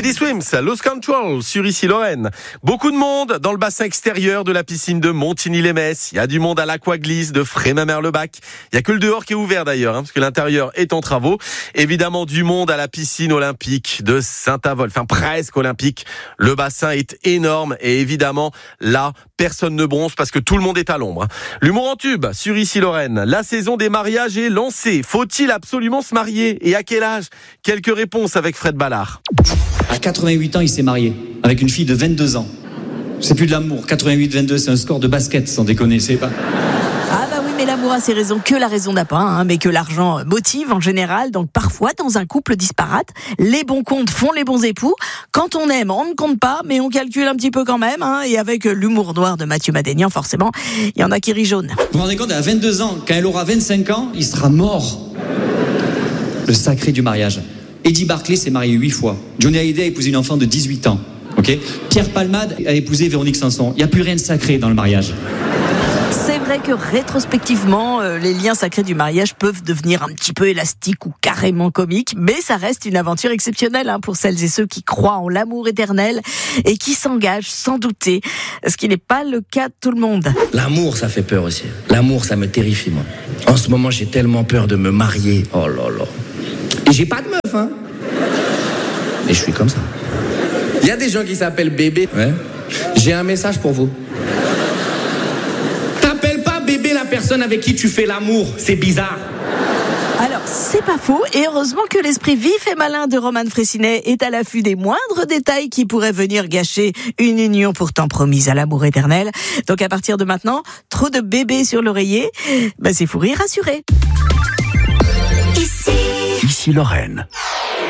Teddy Swims, Lost Control sur Ici Lorraine. Beaucoup de monde dans le bassin extérieur de la piscine de Montigny-les-Metz. Il y a du monde à l'aquaglisse de Frémin-Merlebac. Il y a que le dehors qui est ouvert d'ailleurs, parce que l'intérieur est en travaux. Évidemment du monde à la piscine olympique de Saint-Avold, enfin presque olympique. Le bassin est énorme et évidemment là, personne ne bronze parce que tout le monde est à l'ombre. L'humour en tube sur Ici Lorraine. La saison des mariages est lancée. Faut-il absolument se marier et à quel âge? Quelques réponses avec Fred Ballard. À 88 ans, il s'est marié avec une fille de 22 ans. C'est plus de l'amour. 88-22, c'est un score de basket, sans déconner, c'est pas... Ah bah oui, mais l'amour a ses raisons que la raison n'a pas, mais que l'argent motive en général. Donc parfois, dans un couple disparate, les bons comptes font les bons époux. Quand on aime, on ne compte pas, mais on calcule un petit peu quand même. Et avec l'humour noir de Mathieu Madénian, forcément, il y en a qui rient jaune. Vous vous rendez compte, à 22 ans, quand elle aura 25 ans, il sera mort. Le sacré du mariage. Eddie Barclay s'est marié 8 fois. Johnny Hallyday a épousé une enfant de 18 ans. Okay. Pierre Palmade a épousé Véronique Sanson. Il n'y a plus rien de sacré dans le mariage. C'est vrai que rétrospectivement, les liens sacrés du mariage peuvent devenir un petit peu élastiques ou carrément comiques, mais ça reste une aventure exceptionnelle pour celles et ceux qui croient en l'amour éternel et qui s'engagent sans douter, ce qui n'est pas le cas de tout le monde. L'amour, ça fait peur aussi. L'amour, ça me terrifie, moi. En ce moment, j'ai tellement peur de me marier. Oh là là. Et j'ai pas de meuf, Et je suis comme ça. Il y a des gens qui s'appellent bébé. Ouais. J'ai un message pour vous. T'appelles pas bébé la personne avec qui tu fais l'amour. C'est bizarre. Alors, c'est pas faux, et heureusement que l'esprit vif et malin de Roman Frécinet est à l'affût des moindres détails qui pourraient venir gâcher une union pourtant promise à l'amour éternel. Donc à partir de maintenant, trop de bébés sur l'oreiller, c'est fou rire rassuré. Ici Lorraine.